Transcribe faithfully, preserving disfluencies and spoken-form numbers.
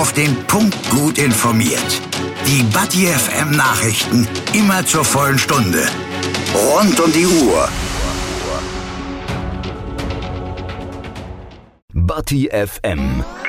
auf den Punkt gut informiert. Die Batti F M Nachrichten immer zur vollen Stunde. Rund um die Uhr. Batti F M